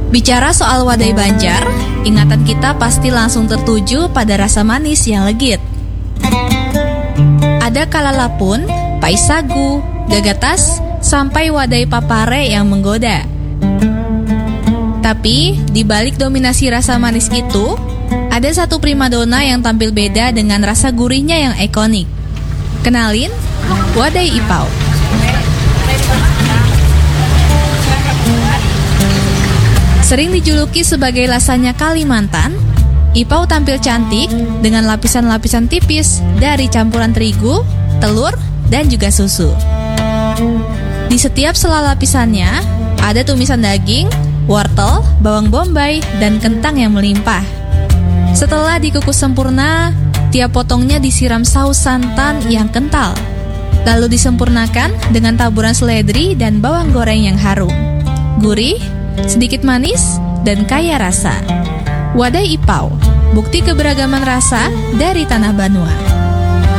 Bicara soal wadai Banjar, ingatan kita pasti langsung tertuju pada rasa manis yang legit. Ada kalalapun, pais sagu, gagatas, sampai wadai papare yang menggoda. Tapi, di balik dominasi rasa manis itu, ada satu primadona yang tampil beda dengan rasa gurihnya yang ikonik. Kenalin, wadai ipau. Sering dijuluki sebagai lasanya Kalimantan, ipau tampil cantik dengan lapisan-lapisan tipis dari campuran terigu, telur, dan juga susu. Di setiap sela lapisannya, ada tumisan daging, wortel, bawang bombay, dan kentang yang melimpah. Setelah dikukus sempurna, tiap potongnya disiram saus santan yang kental, lalu disempurnakan dengan taburan seledri dan bawang goreng yang harum. Gurih, sedikit manis, dan kaya rasa. Wadai ipau, bukti keberagaman rasa dari tanah Banua.